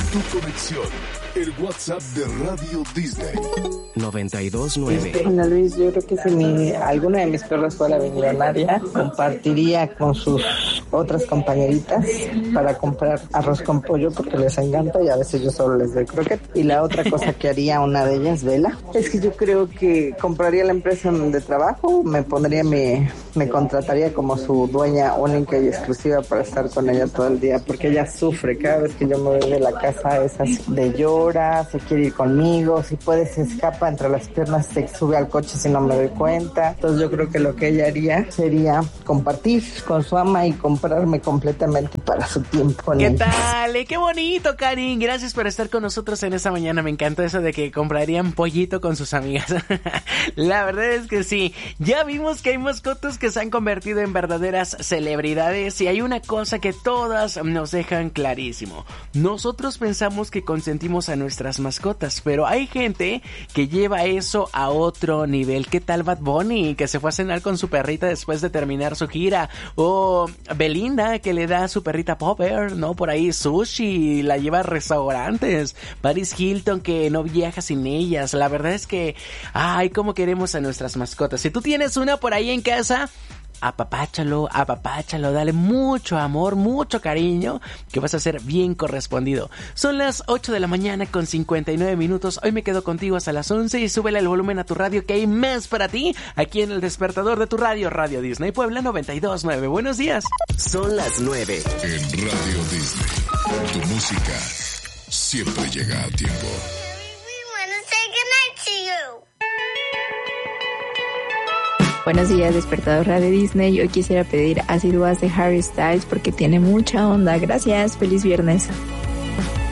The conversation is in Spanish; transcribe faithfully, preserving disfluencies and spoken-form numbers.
Tu conexión, el WhatsApp de Radio Disney. noventa y dos nueve. Hola Luis, yo creo que si mi, alguna de mis perras fuera millonaria, compartiría con sus otras compañeritas para comprar arroz con pollo porque les encanta y a veces yo solo les doy croquet. Y la otra cosa que haría una de ellas, Vela, es que yo creo que compraría la empresa en donde trabajo, me pondría mi, me contrataría como su dueña única y exclusiva para estar con ella todo el día, porque ella sufre cada vez que yo me voy de la casa, es así de llora, se quiere ir conmigo, si puede se escapa entre las piernas, se sube al coche si no me doy cuenta. Entonces yo creo que lo que ella haría sería compartir con su ama y comprarme completamente para su tiempo. ¿Qué tal? ¡Qué bonito, Karin! Gracias por estar con nosotros en esta mañana. Me encantó eso de que comprarían pollito con sus amigas. La verdad es que sí. Ya vimos que hay mascotas que se han convertido en verdaderas celebridades y hay una cosa que todas nos dejan clarísimo. Nosotros pensamos que consentimos a nuestras mascotas, pero hay gente que lleva eso a otro nivel. ¿Qué tal Bad Bunny, que se fue a cenar con su perrita después de terminar su gira? O Belinda, que le da a su perrita Popper, ¿no? Por ahí sushi, la lleva a restaurantes. Paris Hilton, que no viaja sin ellas. La verdad es que, ay, cómo queremos a nuestras mascotas. Si tú tienes una por ahí en casa, apapáchalo, apapáchalo, dale mucho amor, mucho cariño, que vas a ser bien correspondido. Son las ocho de la mañana con cincuenta y nueve minutos. Hoy me quedo contigo hasta las once y súbele el volumen a tu radio, que hay más para ti aquí en el despertador de tu radio, Radio Disney Puebla noventa y dos nueve. Buenos días. Son las nueve. En Radio Disney, tu música siempre llega a tiempo. Buenos días, despertador Radio Disney. Hoy quisiera pedir As It Was de Harry Styles porque tiene mucha onda. Gracias, feliz viernes.